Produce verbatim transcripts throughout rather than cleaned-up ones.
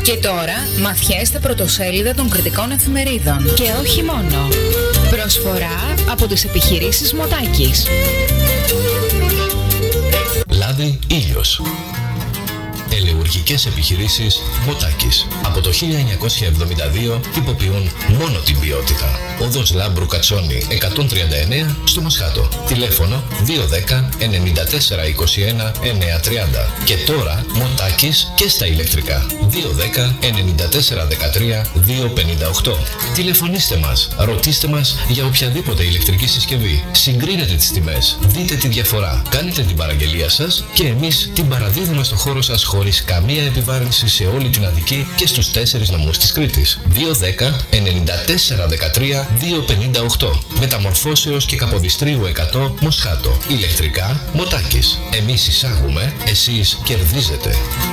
Και τώρα μαθιές στα πρωτοσέλιδα των κρατικών εφημερίδων. Και όχι μόνο. Προσφορά από τις επιχειρήσεις Μωτάκης. Λάδι ήλιος. Ελεουργικές επιχειρήσεις Μωτάκης. Από το χίλια εννιακόσια εβδομήντα δύο τυποποιούν μόνο την ποιότητα. Οδός Λάμπρου Κατσόνη εκατόν τριάντα εννέα στο Μοσχάτο. Τηλέφωνο δύο ένα μηδέν εννιά τέσσερα είκοσι ένα εννιακόσια τριάντα. Και τώρα Μωτάκης και στα ηλεκτρικά. δύο ένα εννιά τέσσερα δεκατρία διακόσια πενήντα οκτώ. Τηλεφωνήστε μας, ρωτήστε μας για οποιαδήποτε ηλεκτρική συσκευή. Συγκρίνετε τις τιμές, δείτε τη διαφορά, κάνετε την παραγγελία σας και εμείς την παραδίδουμε στο χώρο σας χωρίς καμία επιβάρυνση σε όλη την Αττική και στους τέσσερις νομούς της Κρήτης. δύο ένα εννιά τέσσερα δεκατρία διακόσια πενήντα οκτώ. Μεταμορφώσεως και Καποδιστρίου εκατό Μοσχάτο. Ηλεκτρικά Μωτάκης. Εμείς εισάγουμε, εσείς κερδίζετε.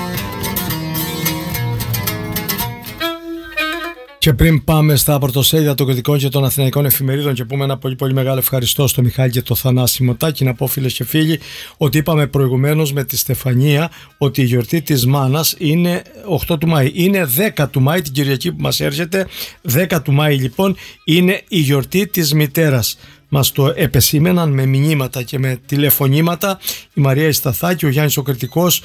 Και πριν πάμε στα πρωτοσέλιδα των κρατικών και των αθηναϊκών εφημερίδων και πούμε ένα πολύ πολύ μεγάλο ευχαριστώ στο Μιχάλη και το Θανάση Μωτάκη, να πω φίλες και φίλοι ότι είπαμε προηγουμένως με τη Στεφανία ότι η γιορτή της μάνας είναι οκτώ του Μάη. Είναι δέκα του Μάη, την Κυριακή που μας έρχεται. δέκα του Μάη λοιπόν είναι η γιορτή της μητέρας. Μας το επεσήμεναν με μηνύματα και με τηλεφωνήματα η Μαρία Ισταθάκη, ο Γιάννης ο Κρητικός,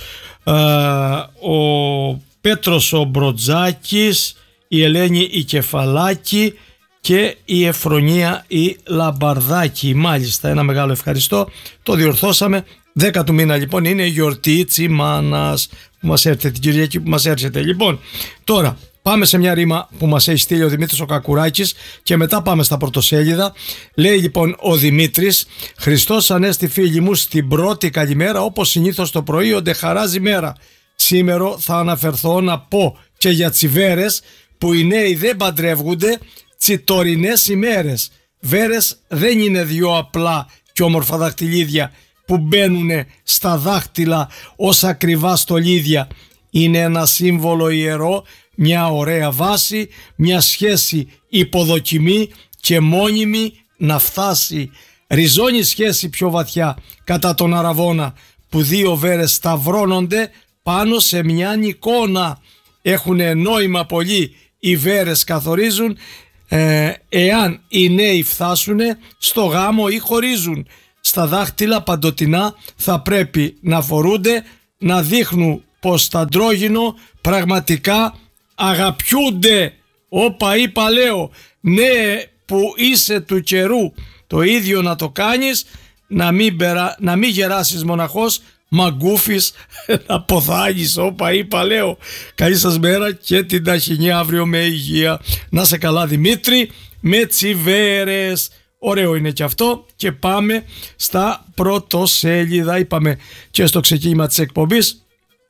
ο Πέτρος ο Μπροτζάκης, η Ελένη η Κεφαλάκη και η Εφρονία η Λαμπαρδάκη. Μάλιστα, ένα μεγάλο ευχαριστώ. Το διορθώσαμε. δέκα του μήνα λοιπόν είναι η γιορτή Τσιμάνας που μας έρχεται, την Κυριακή που μας έρχεται. Λοιπόν, τώρα πάμε σε μια ρήμα που μας έχει στείλει ο Δημήτρης ο Κακουράκης και μετά πάμε στα πρωτοσέλιδα. Λέει λοιπόν ο Δημήτρης: Χριστός Ανέστη φίλοι μου, στην πρώτη καλημέρα όπως συνήθως το πρωί όντε χαράζει μέρα. Σήμερα θα αναφερθώ να πω και για τσιβέρες που οι νέοι δεν παντρεύγονται τσιτορινές ημέρες. Βέρες δεν είναι δυο απλά και όμορφα δαχτυλίδια που μπαίνουν στα δάχτυλα ως ακριβά στολίδια. Είναι ένα σύμβολο ιερό, μια ωραία βάση, μια σχέση υποδοκιμή και μόνιμη να φτάσει. Ριζώνει σχέση πιο βαθιά κατά τον Αραβώνα που δύο βέρες σταυρώνονται πάνω σε μια εικόνα. Έχουν νόημα πολύ, οι βέρες καθορίζουν ε, εάν οι νέοι φτάσουν στο γάμο ή χωρίζουν. Στα δάχτυλα παντοτινά θα πρέπει να φορούνται, να δείχνουν πως τα αντρόγυνο πραγματικά αγαπιούνται. Όπα είπα λέω, ναι που είσαι του καιρού, το ίδιο να το κάνεις, να μην, περα, να μην γεράσεις μοναχός, μαγκούφις να ποθάγεις. Όπα είπα λέω. Καλή σας μέρα και την ταχυνή αύριο με υγεία. Να σε καλά Δημήτρη, με τσιβέρες. Ωραίο είναι και αυτό. Και πάμε στα πρωτοσέλιδα. Είπαμε και στο ξεκίνημα της εκπομπής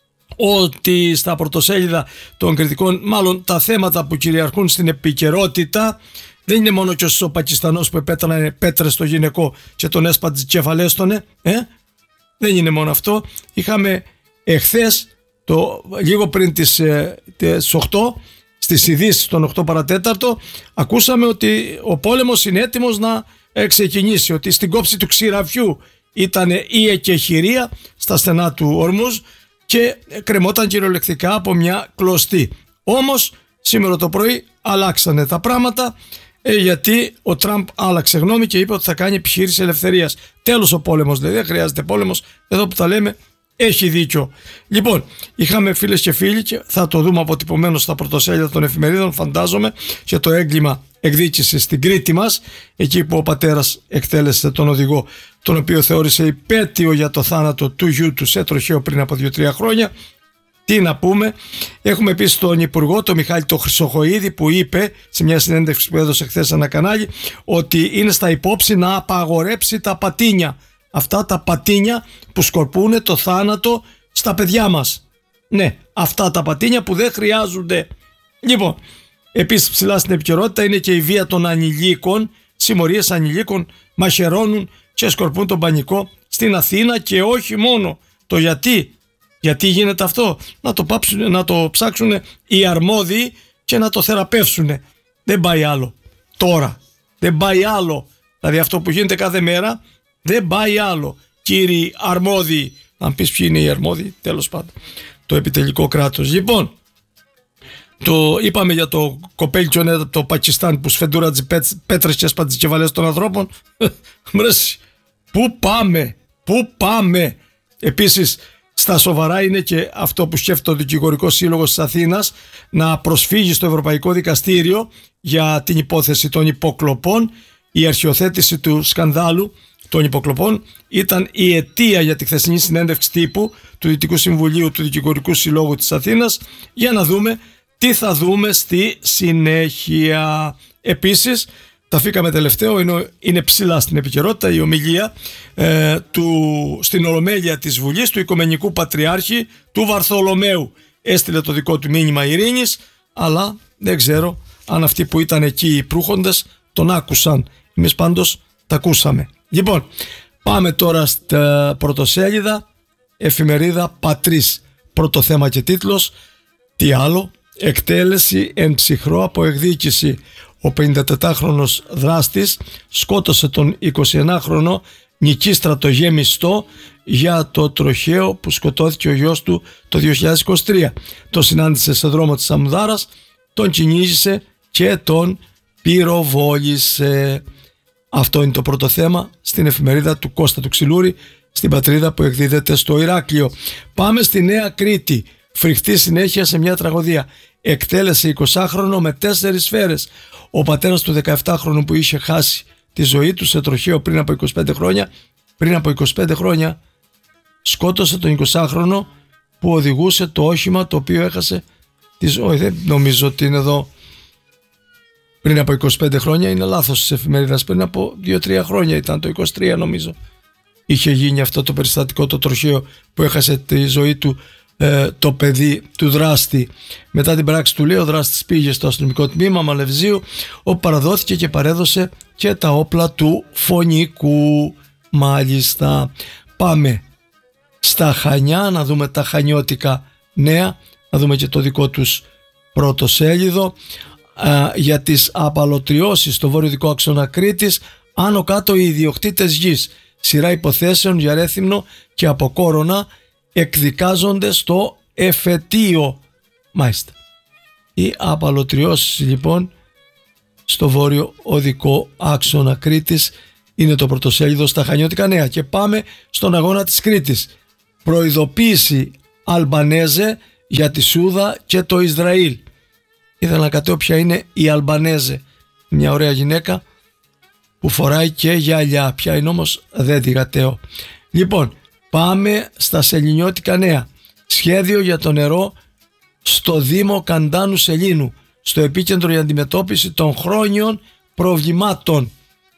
ότι στα πρωτοσέλιδα των κριτικών, μάλλον τα θέματα που κυριαρχούν στην επικαιρότητα, δεν είναι μόνο και ο Πακιστανός που επέτρανε πέτρες στο γυναικό και τον έσπατζε κεφαλέστονε, ε? Δεν είναι μόνο αυτό. Είχαμε εχθές, το, λίγο πριν τις, ε, τις οκτώ, στις ειδήσεις των οκτώ παρατέταρτο, ακούσαμε ότι ο πόλεμος είναι έτοιμος να ε, ξεκινήσει, ότι στην κόψη του Ξηραφιού ήταν η εκεχηρία στα στενά του Ορμούζ και κρεμόταν κυριολεκτικά από μια κλωστή. Όμως σήμερα το πρωί αλλάξανε τα πράγματα, ε, γιατί ο Τραμπ άλλαξε γνώμη και είπε ότι θα κάνει επιχείρηση ελευθερίας. Τέλος ο πόλεμος, δηλαδή δεν χρειάζεται πόλεμος, εδώ που τα λέμε έχει δίκιο. Λοιπόν, είχαμε φίλες και φίλοι και θα το δούμε αποτυπωμένο στα πρωτοσέλιδα των εφημερίδων, φαντάζομαι, και το έγκλημα εκδίκηση στην Κρήτη μας, εκεί που ο πατέρας εκτέλεσε τον οδηγό, τον οποίο θεώρησε υπέτειο για το θάνατο του γιού του σε τροχαίο πριν από δύο τρία χρόνια. Τι να πούμε, έχουμε επίσης τον Υπουργό, τον Μιχάλη τον Χρυσοχοΐδη, που είπε σε μια συνέντευξη που έδωσε χθες ένα κανάλι ότι είναι στα υπόψη να απαγορέψει τα πατίνια. Αυτά τα πατίνια που σκορπούν το θάνατο στα παιδιά μας. Ναι, αυτά τα πατίνια που δεν χρειάζονται. Λοιπόν, επίσης ψηλά στην επικαιρότητα είναι και η βία των ανηλίκων. Συμμορίες ανηλίκων μαχαιρώνουν και σκορπούν τον πανικό στην Αθήνα και όχι μόνο. Το γιατί, γιατί γίνεται αυτό, να το, πάψουν, να το ψάξουν οι αρμόδιοι και να το θεραπεύσουν. Δεν πάει άλλο. Τώρα δεν πάει άλλο. Δηλαδή αυτό που γίνεται κάθε μέρα δεν πάει άλλο. Κύριοι αρμόδιοι, αν πεις ποιοι είναι οι αρμόδιοι, τέλος πάντων, το επιτελικό κράτος. Λοιπόν, Το είπαμε για το κοπέλιτσο από το Πακιστάν που σφεντούρατζε πέτρες και έσπατζε κεφαλές των ανθρώπων. Μρες, πού πάμε, πού πάμε. Επίσης στα σοβαρά είναι και αυτό που σκέφτεται ο Δικηγορικός Σύλλογος της Αθήνας, να προσφύγει στο Ευρωπαϊκό Δικαστήριο για την υπόθεση των υποκλοπών. Η αρχιοθέτηση του σκανδάλου των υποκλοπών ήταν η αιτία για τη χθεσινή συνέντευξη τύπου του Δυτικού Συμβουλίου του Δικηγορικού Συλλόγου της Αθήνας, για να δούμε τι θα δούμε στη συνέχεια. Επίσης, τα φύγαμε τελευταίο, είναι, είναι ψηλά στην επικαιρότητα η ομιλία ε, του, στην Ολομέλεια της Βουλής του Οικουμενικού Πατριάρχη του Βαρθολομαίου. Έστειλε το δικό του μήνυμα ειρήνης, αλλά δεν ξέρω αν αυτοί που ήταν εκεί οι προύχοντες τον άκουσαν. Εμείς πάντως τα ακούσαμε. Λοιπόν, πάμε τώρα στα πρωτοσέλιδα. Εφημερίδα Πατρίς. Πρώτο θέμα και τίτλος. Τι άλλο? Εκτέλεση εν ψυχρό από εκδίκηση. Ο πενηντατετράχρονος δράστης σκότωσε τον εικοσιενάχρονο Νικίστρατο Γεμιστό για το τροχαίο που σκοτώθηκε ο γιος του το δύο χιλιάδες είκοσι τρία. Το συνάντησε σε δρόμο της Αμουδάρας, τον κυνήγησε και τον πυροβόλησε. Αυτό είναι το πρώτο θέμα στην εφημερίδα του Κώστα του Ξυλούρη, στην Πατρίδα που εκδίδεται στο Ηράκλειο. Πάμε στη Νέα Κρήτη. Φρικτή συνέχεια σε μια τραγωδία. Εκτέλεσε εικοσάχρονο με τέσσερις σφαίρες. Ο πατέρας του δεκαεπτάχρονου που είχε χάσει τη ζωή του σε τροχαίο πριν από είκοσι πέντε χρόνια, πριν από είκοσι πέντε χρόνια σκότωσε τον εικοσάχρονο που οδηγούσε το όχημα το οποίο έχασε τη ζωή. Δεν νομίζω ότι είναι εδώ πριν από είκοσι πέντε χρόνια, είναι λάθος της εφημερίδας. Πριν από δύο τρία χρόνια ήταν, το είκοσι τρία νομίζω, είχε γίνει αυτό το περιστατικό, το τροχαίο που έχασε τη ζωή του ε, το παιδί του δράστη. Μετά την πράξη του λέει, ο δράστης πήγε στο αστυνομικό τμήμα Μαλευζίου, όπου παραδόθηκε και παρέδωσε και τα όπλα του φωνικού. Μάλιστα. Πάμε στα Χανιά να δούμε τα χανιώτικα νέα, να δούμε και το δικό τους πρωτοσέλιδο. Uh, για τις απαλωτριώσεις στο βόρειο-δυτικό άξονα Κρήτης, άνω κάτω οι ιδιοκτήτες γης. Σειρά υποθέσεων για Ρέθυμνο και Αποκόρονα εκδικάζονται στο εφετείο. Μάλιστα. Οι απαλωτριώσεις λοιπόν στο βόρειο-οδικό άξονα Κρήτης είναι το πρωτοσέλιδο στα χανιώτικα νέα. Και πάμε στον αγώνα της Κρήτης. Προειδοποίηση Αλμπανέζε για τη Σούδα και το Ισραήλ. Ήθελα να κατέω ποια είναι η Αλμπανέζε, μια ωραία γυναίκα που φοράει και γυαλιά. Ποια είναι όμως δεν τη κατέω. Λοιπόν, πάμε στα σεληνιώτικα νέα. Σχέδιο για το νερό στο Δήμο Καντάνου Σελήνου, στο επίκεντρο για αντιμετώπιση των χρόνιων προβλημάτων.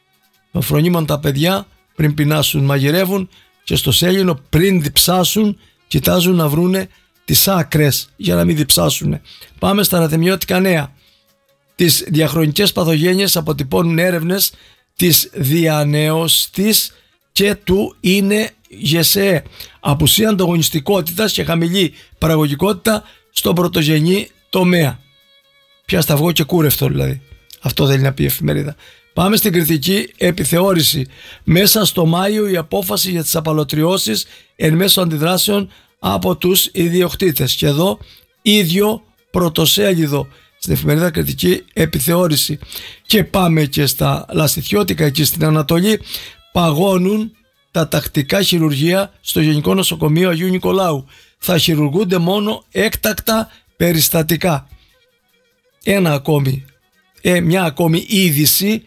Των φρονίμων τα παιδιά πριν πεινάσουν μαγειρεύουν και στο Σέλινο πριν διψάσουν κοιτάζουν να βρούνε τις άκρες για να μην διψάσουν. Πάμε στα ανατεμιώτικα νέα. Τις διαχρονικές παθογένειες αποτυπώνουν έρευνες της διανέωστης και του είναι ΓΕΣΕ. Απουσία ανταγωνιστικότητας και χαμηλή παραγωγικότητα στον πρωτογενή τομέα. Πια σταυγό και κούρευτο δηλαδή. Αυτό θέλει να πει η εφημερίδα. Πάμε στην κριτική επιθεώρηση. Μέσα στο Μάιο η απόφαση για τις απαλωτριώσεις εν μέσω αντιδράσεων από τους ιδιοκτήτες. Και εδώ ίδιο πρωτοσέλιδο στην εφημερίδα κριτική επιθεώρηση. Και πάμε και στα λαστιθιώτικα εκεί στην Ανατολή. Παγώνουν τα τακτικά χειρουργεία στο Γενικό Νοσοκομείο Αγίου Νικολάου. Θα χειρουργούνται μόνο έκτακτα περιστατικά. Ένα ακόμη, ε, μια ακόμη είδηση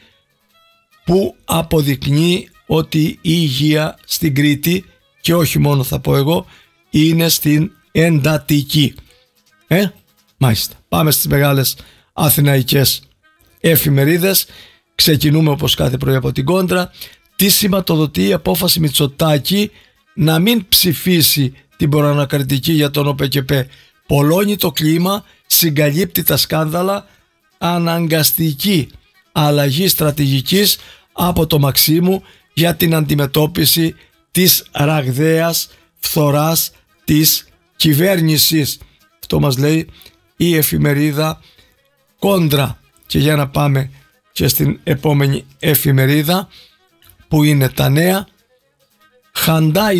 που αποδεικνύει ότι η υγεία στην Κρήτη, και όχι μόνο θα πω εγώ, είναι στην εντατική. Ε, μάλιστα. Πάμε στις μεγάλες αθηναϊκές εφημερίδες. Ξεκινούμε όπως κάθε πρωί από την Κόντρα. Τι σηματοδοτεί η απόφαση Μητσοτάκη να μην ψηφίσει την προανακριτική για τον ΟΠΕΚΕΠΕ. Πολλώνει το κλίμα, συγκαλύπτει τα σκάνδαλα, αναγκαστική αλλαγή στρατηγικής από το Μαξίμου για την αντιμετώπιση της ραγδαίας φθοράς της κυβέρνησης. Αυτό μας λέει η εφημερίδα Κόντρα. Και για να πάμε και στην επόμενη εφημερίδα που είναι τα νέα.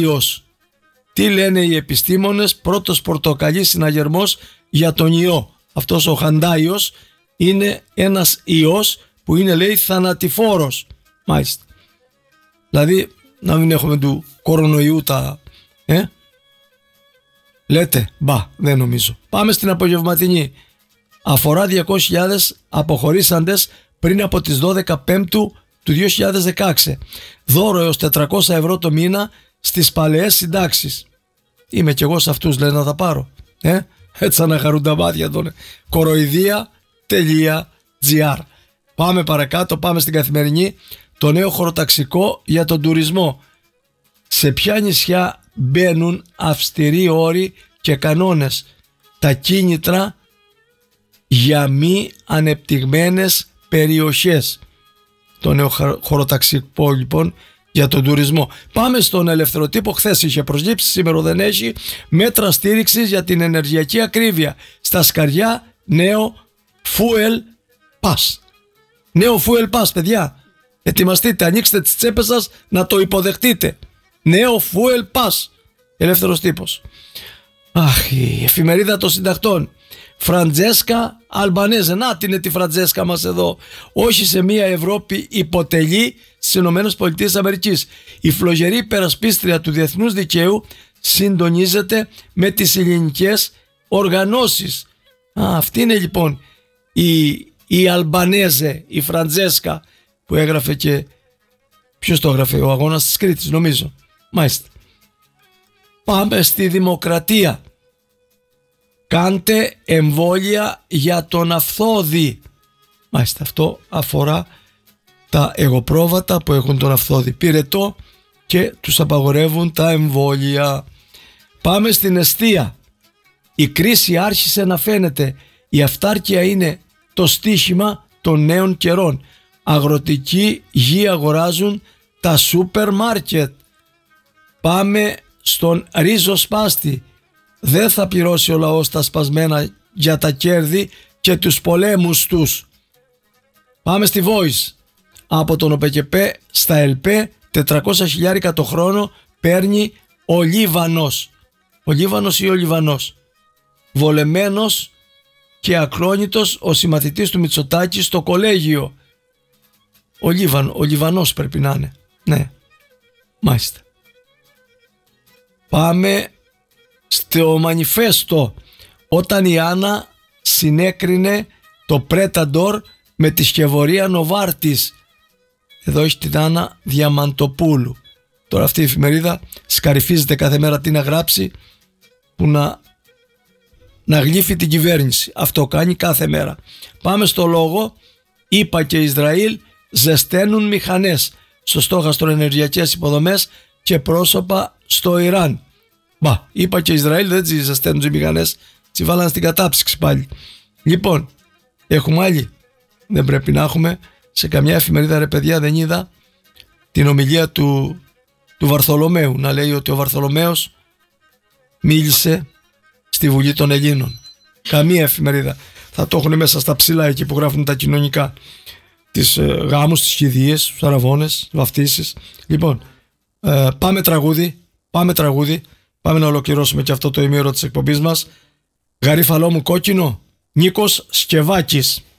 Χαντάιος. Τι λένε οι επιστήμονες? Πρώτος πορτοκαλί συναγερμός για τον ιό. αυτός ο χαντάιος είναι ένας ιός που είναι, λέει, θανατηφόρος. Μάλιστα. Δηλαδή να μην έχουμε του κορονοϊού τα... Ε? Λέτε, μπα, δεν νομίζω. Πάμε στην απογευματινή. Αφορά διακόσιες χιλιάδες αποχωρήσαντες πριν από τις δώδεκα Πέμπτου του δύο χιλιάδες δεκαέξι. Δώρο έως τετρακόσια ευρώ το μήνα στις παλαιές συντάξεις. Είμαι κι εγώ σε αυτούς, λες, να τα πάρω. Ε? Έτσι αναχαρούν τα μάτια των. κοροϊδία τελεία τζι άρ. Πάμε παρακάτω, πάμε στην καθημερινή. Το νέο χωροταξικό για τον τουρισμό. Σε ποια νησιά μπαίνουν αυστηροί όροι και κανόνες? Τα κίνητρα για μη ανεπτυγμένες περιοχές. Το νέο χωροταξικό λοιπόν για τον τουρισμό. Πάμε στον ελευθεροτύπο. Χθες είχε προσλήψεις, σήμερα δεν έχει. Μέτρα στήριξης για την ενεργειακή ακρίβεια. Στα Σκαριά νέο fuel pass. Νέο fuel pass, παιδιά. Ετοιμαστείτε, ανοίξτε τις τσέπες σας να το υποδεχτείτε. Νέο fuel pass. Ελεύθερος τύπος. Αχ, η εφημερίδα των συντακτών. Φραντζέσκα Αλμπανέζε. Να την είναι τη Φραντζέσκα μας εδώ. Όχι σε μια Ευρώπη υποτελή στις Ηνωμένες Πολιτείες Αμερικής. Η φλογερή υπερασπίστρια του διεθνούς δικαίου συντονίζεται με τις ελληνικές οργανώσεις. Α, αυτή είναι λοιπόν η, η Αλμπανέζε, η Φραντζέσκα, που έγραφε και... Ποιος το έγραφε? Ο αγώνας της Κρήτης, νομίζω. Μάλιστα. Πάμε στη Δημοκρατία. Κάντε εμβόλια για τον αυθόδη. Μάλιστα, αυτό αφορά τα εγωπρόβατα που έχουν τον αυθόδη πυρετό και τους απαγορεύουν τα εμβόλια. Πάμε στην εστία. Η κρίση άρχισε να φαίνεται. Η αυτάρκεια είναι το στίχημα των νέων καιρών. Αγροτική γη αγοράζουν τα σούπερ μάρκετ. Πάμε στον ρίζο σπάστη. Δεν θα πληρώσει ο λαός τα σπασμένα για τα κέρδη και τους πολέμους τους. Πάμε στη Voice. Από τον ΟΠΕΚΕΠΕ στα ΕΛΠΕ τετρακόσια χιλιάρικα το χρόνο παίρνει ο Λίβανος. Ο Λίβανος ή ο Λιβανός. Βολεμένος και ακρόνητος ο συμμαθητής του Μητσοτάκη στο κολέγιο. Ο, Λίβαν, ο Λιβανός πρέπει να είναι. Ναι, μάλιστα. Πάμε στο μανιφέστο. Όταν η Άννα συνέκρινε το Πρέταντορ με τη σκευωρία Νοβάρτης. Εδώ έχει την Άννα Διαμαντοπούλου. Τώρα αυτή η εφημερίδα σκαρυφίζεται κάθε μέρα τι να γράψει που να, να γλύφει την κυβέρνηση. Αυτό κάνει κάθε μέρα. Πάμε στο λόγο. ΗΠΑ και Ισραήλ ζεσταίνουν μηχανές στο στόχαστρο ενεργειακές υποδομές και πρόσωπα στο Ιράν. Μπα, είπα και Ισραήλ δεν τις ζεσταίνουν τις μηχανές, τις βάλαν στην κατάψυξη πάλι. Λοιπόν, έχουμε άλλη? Δεν πρέπει να έχουμε. Σε καμιά εφημερίδα, ρε παιδιά, δεν είδα την ομιλία του, του Βαρθολομαίου να λέει ότι ο Βαρθολομαίος μίλησε στη Βουλή των Ελλήνων. Καμία εφημερίδα. Θα το έχουν μέσα στα ψηλά εκεί που γράφουν τα κοινωνικά. Τις ε, γάμους, τις κηδείες, τους αραβώνες, βαφτίσεις. Λοιπόν, ε, πάμε τραγούδι, πάμε τραγούδι, πάμε να ολοκληρώσουμε και αυτό το ημίωρο της εκπομπής μας. Γαρίφαλό μου κόκκινο, Νίκος Σκευάκης.